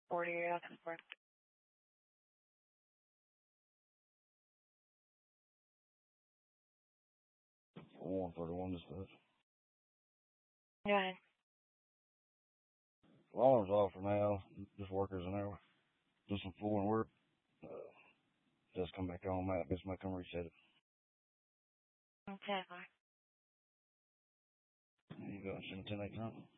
40 you're looking for. 131 dispatch. Go ahead. Alarm's off for now. Just workers an hour. Do some flooring work. Just come back on, Matt. Guess might come reset it. Okay, You got 10 8 time?